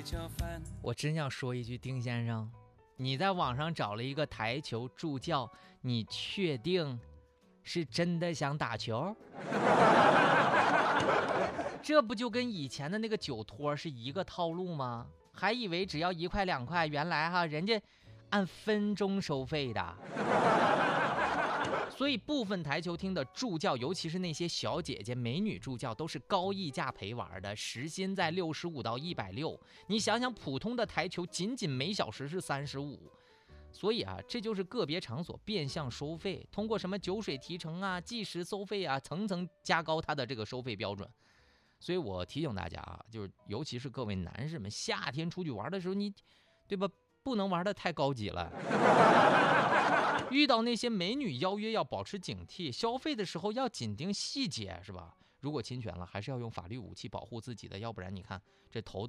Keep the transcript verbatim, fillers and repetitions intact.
我真要说一句，丁先生，你在网上找了一个台球助教，你确定是真的想打球？这不就跟以前的那个酒托是一个套路吗？还以为只要一块两块，原来哈人家按分钟收费的。所以部分台球厅的助教，尤其是那些小姐姐美女助教，都是高溢价陪玩的，时薪在六十五到一百六。你想想，普通的台球仅仅每小时是三十五。所以啊，这就是个别场所变相收费，通过什么酒水提成啊、计时收费啊，层层加高它的这个收费标准。所以我提醒大家啊，就是尤其是各位男士们，夏天出去玩的时候，你对吧，不能玩的太高级了。遇到那些美女邀约要保持警惕，消费的时候要紧盯细节，是吧？如果侵权了，还是要用法律武器保护自己的，要不然你看这头都